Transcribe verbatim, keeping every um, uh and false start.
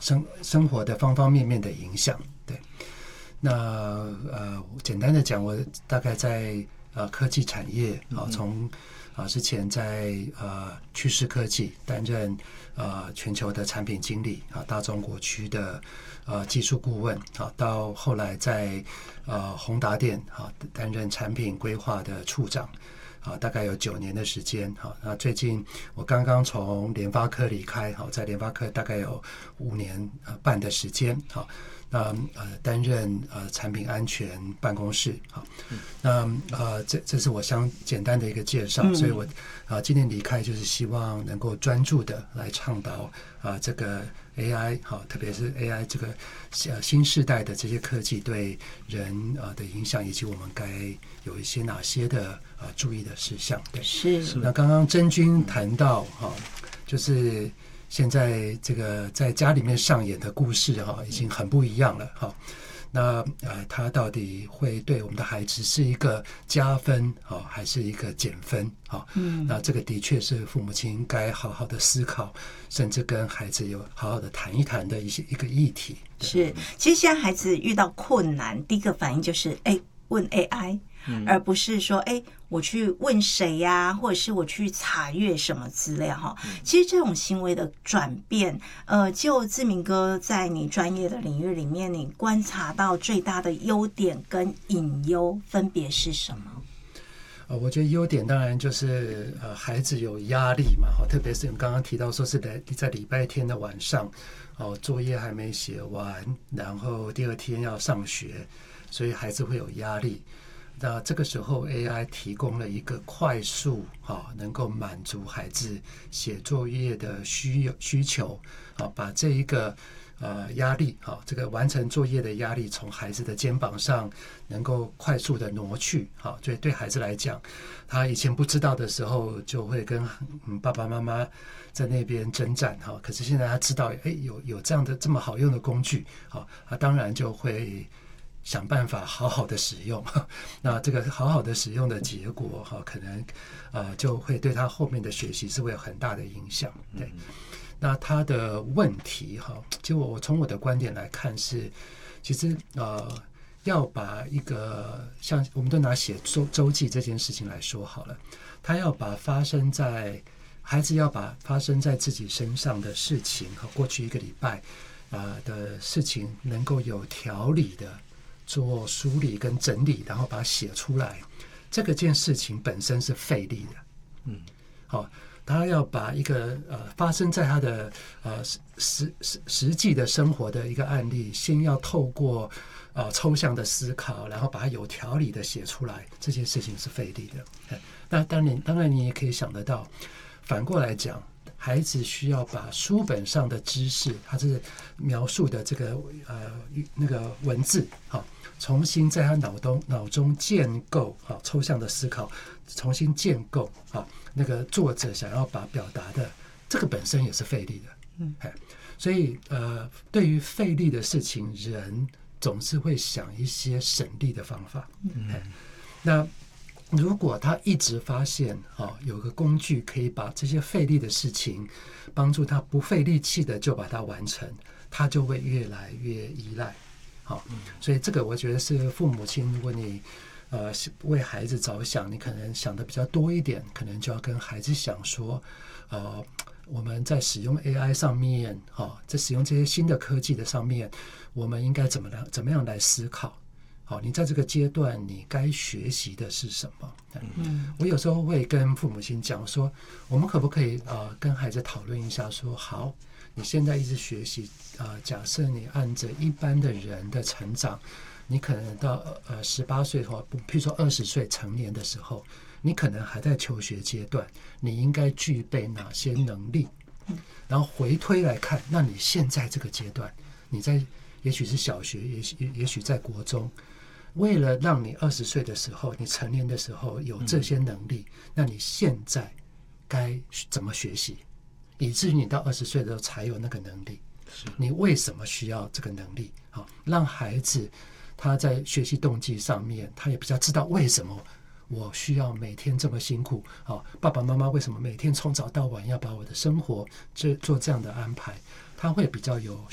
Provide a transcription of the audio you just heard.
生生活的方方面面的影响。对，那呃，简单的讲，我大概在呃科技产业啊，从啊之前在呃趋势科技担任呃全球的产品经理啊，大中国区的呃技术顾问啊，到后来在呃宏达电啊担任产品规划的处长。啊，大概有九年的时间。好，那最近我刚刚从联发科离开，好，在联发科大概有五年半的时间。好，那呃担任呃产品安全办公室。好，那呃这这是我相简单的一个介绍。嗯、所以我啊、呃、今年离开就是希望能够专注的来倡导啊、呃、这个 A I 好，特别是 A I 这个呃新世代的这些科技对人啊的影响，以及我们该有一些哪些的啊注意的事项。对， 是。 那刚刚真君谈到哈，就是现在这个在家里面上演的故事哈，已经很不一样了哈。那呃，它到底会对我们的孩子是一个加分啊，还是一个减分啊？嗯，那这个的确是父母亲应该好好的思考，甚至跟孩子有好好的谈一谈的一些一个议题。 是，其实现在孩子遇到困难，第一个反应就是哎，问 A I。嗯、而不是说哎，我去问谁呀、啊，或者是我去查阅什么资料哈。其实这种行为的转变，呃，就志明哥在你专业的领域里面，你观察到最大的优点跟隐忧分别是什么？ 呃，我觉得优点当然就是呃，孩子有压力嘛，特别是你刚刚提到说是在在礼拜天的晚上，哦，作业还没写完，然后第二天要上学，所以孩子会有压力。那这个时候 A I 提供了一个快速啊，能够满足孩子写作业的需需求啊，把这一个呃压力啊，这个完成作业的压力从孩子的肩膀上能够快速的挪去啊，所以对孩子来讲，他以前不知道的时候就会跟嗯爸爸妈妈在那边征战哈，可是现在他知道哎有有这样的这么好用的工具啊，他当然就会想办法好好的使用，那这个好好的使用的结果哈，可能呃就会对他后面的学习是会有很大的影响。对，那他的问题哈，就我从我的观点来看是，其实呃要把一个像我们都拿写周周记这件事情来说好了，他要把发生在孩子要把发生在自己身上的事情和过去一个礼拜啊、呃、的事情能够有条理的做梳理跟整理，然后把它写出来，这个件事情本身是费力的。嗯，好，他要把一个呃发生在他的呃实实实际的生活的一个案例，先要透过呃抽象的思考，然后把它有条理的写出来，这件事情是费力的。那当然，当然你也可以想得到，反过来讲，孩子需要把书本上的知识，他是描述的这个呃那个文字，好，重新在他脑中脑中建构，好，抽象的思考，重新建构，好，那个作者想要把表达的，这个本身也是费力的，嗯，所以呃，对于费力的事情，人总是会想一些省力的方法，嗯，那如果他一直发现啊，有个工具可以把这些费力的事情帮助他不费力气的就把它完成，他就会越来越依赖。好，所以这个我觉得是父母亲，如果你呃为孩子着想，你可能想的比较多一点，可能就要跟孩子想说，呃，我们在使用 A I 上面，啊，在使用这些新的科技的上面，我们应该怎么样怎么样来思考？好，你在这个阶段你该学习的是什么？嗯，我有时候会跟父母亲讲说，我们可不可以呃跟孩子讨论一下说，好，你现在一直学习，呃，假设你按着一般的人的成长，你可能到呃十八岁或譬如说二十岁成年的时候，你可能还在求学阶段，你应该具备哪些能力？然后回推来看，那你现在这个阶段，你在也许是小学，也许也许在国中。为了让你二十岁的时候，你成年的时候有这些能力，嗯、那你现在该怎么学习，以至于你到二十岁的时候才有那个能力？你为什么需要这个能力？好，让孩子他在学习动机上面，他也比较知道为什么我需要每天这么辛苦。好，爸爸妈妈为什么每天从早到晚要把我的生活做做这样的安排？他会比较有